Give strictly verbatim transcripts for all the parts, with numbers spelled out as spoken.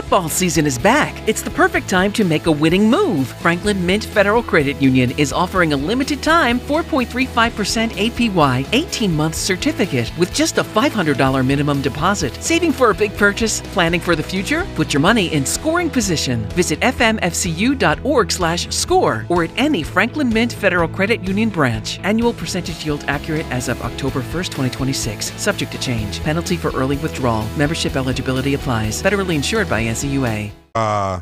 Football season is back. It's the perfect time to make a winning move. Franklin Mint Federal Credit Union is offering a limited time four point three five percent A P Y eighteen-month certificate with just a five hundred dollars minimum deposit. Saving for a big purchase? Planning for the future? Put your money in scoring position. Visit f m f c u dot org slash score or at any Franklin Mint Federal Credit Union branch. Annual percentage yield accurate as of October first, twenty twenty-six. Subject to change. Penalty for early withdrawal. Membership eligibility applies. Federally insured by N C U A. Uh,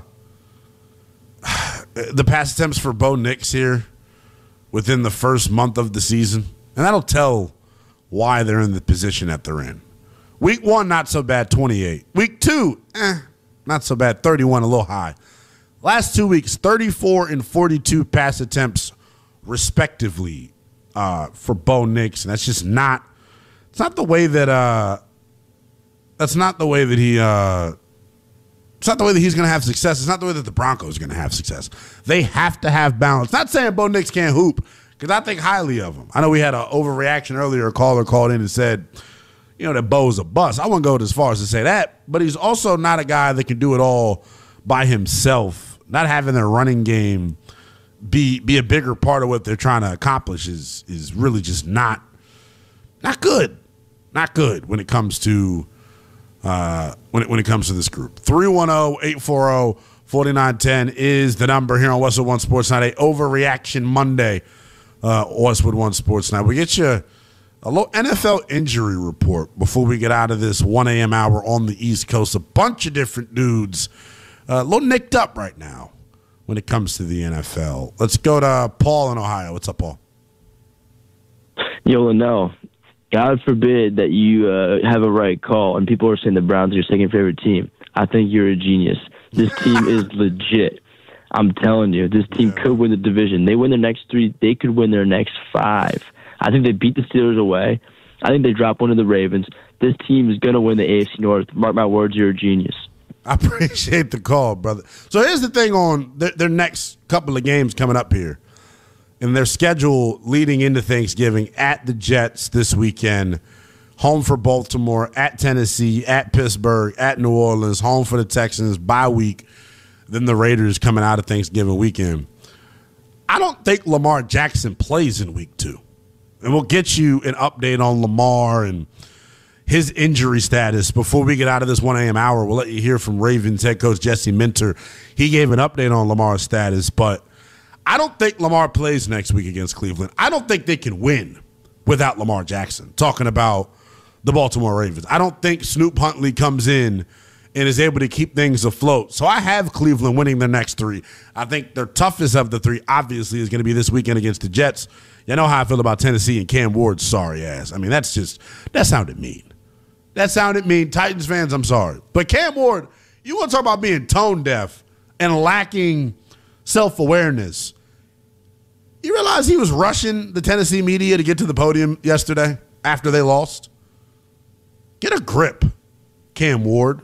the pass attempts for Bo Nix here within the first month of the season, and that'll tell why they're in the position that they're in. Week one, not so bad, twenty-eight. Week two, eh, not so bad, thirty-one, a little high. Last two weeks, thirty-four and forty-two pass attempts, respectively, uh, for Bo Nix, and that's just not. It's not the way that. Uh, that's not the way that he. Uh, It's not the way that he's going to have success. It's not the way that the Broncos are going to have success. They have to have balance. Not saying Bo Nix can't hoop, because I think highly of him. I know we had an overreaction earlier. A caller called in and said, you know, that Bo's a bust. I wouldn't go as far as to say that, but he's also not a guy that can do it all by himself. Not having their running game be be a bigger part of what they're trying to accomplish is is really just not not good. Not good when it comes to Uh, when it when it comes to this group. three one zero, eight four zero, four nine one zero is the number here on Westwood One Sports Night. A Overreaction Monday, uh, Westwood One Sports Night. We get you a little N F L injury report before we get out of this one a.m. hour on the East Coast. A bunch of different dudes uh, a little nicked up right now when it comes to the N F L. Let's go to Paul in Ohio. What's up, Paul? Yo, no. God forbid that you uh, have a right call and people are saying the Browns are your second favorite team. I think you're a genius. This team is legit. I'm telling you, this team could win the division. They win their next three. They could win their next five. I think they beat the Steelers away. I think they drop one of the Ravens. This team is going to win the A F C North. Mark my words, you're a genius. I appreciate the call, brother. So here's the thing on their, their next couple of games coming up here. And their schedule leading into Thanksgiving: at the Jets this weekend, home for Baltimore, at Tennessee, at Pittsburgh, at New Orleans, home for the Texans, bye week, then the Raiders coming out of Thanksgiving weekend. I don't think Lamar Jackson plays in week two. And we'll get you an update on Lamar and his injury status before we get out of this one a.m. hour. We'll let you hear from Ravens head coach Jesse Minter. He gave an update on Lamar's status, but I don't think Lamar plays next week against Cleveland. I don't think they can win without Lamar Jackson. Talking about the Baltimore Ravens. I don't think Snoop Huntley comes in and is able to keep things afloat. So I have Cleveland winning their next three. I think their toughest of the three, obviously, is going to be this weekend against the Jets. You know how I feel about Tennessee and Cam Ward's sorry ass. I mean, that's just, that sounded mean. That sounded mean. Titans fans, I'm sorry. But Cam Ward, you want to talk about being tone deaf and lacking self-awareness. You realize he was rushing the Tennessee media to get to the podium yesterday after they lost? Get a grip, Cam Ward.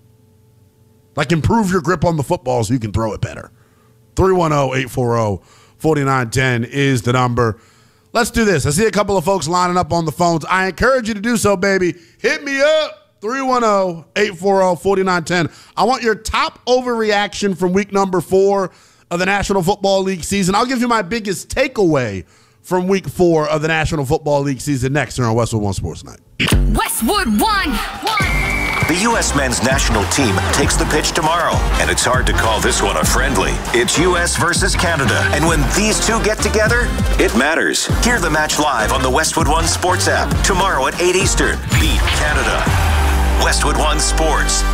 Like, improve your grip on the football so you can throw it better. three one zero, eight four zero, four nine one zero is the number. Let's do this. I see a couple of folks lining up on the phones. I encourage you to do so, baby. Hit me up. three one zero, eight four zero, four nine one zero. I want your top overreaction from week number four of the National Football League season. I'll give you my biggest takeaway from week four of the National Football League season next here on Westwood One Sports Night. Westwood One. One. The U S men's national team takes the pitch tomorrow, and it's hard to call this one a friendly. It's U S versus Canada, and when these two get together, it matters. Hear the match live on the Westwood One Sports app tomorrow at eight Eastern. Beat Canada. Westwood One Sports.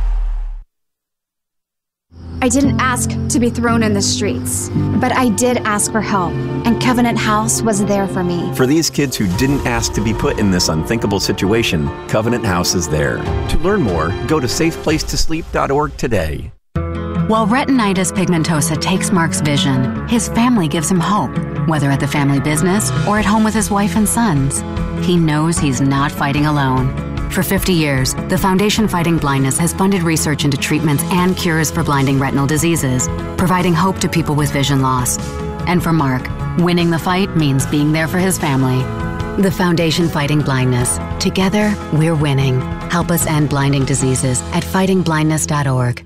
I didn't ask to be thrown in the streets, but I did ask for help, and Covenant House was there for me. For these kids who didn't ask to be put in this unthinkable situation, Covenant House is there. To learn more, go to safe place to sleep dot org today. While retinitis pigmentosa takes Mark's vision, his family gives him hope, whether at the family business or at home with his wife and sons. He knows he's not fighting alone. For fifty years, the Foundation Fighting Blindness has funded research into treatments and cures for blinding retinal diseases, providing hope to people with vision loss. And for Mark, winning the fight means being there for his family. The Foundation Fighting Blindness. Together, we're winning. Help us end blinding diseases at fighting blindness dot org.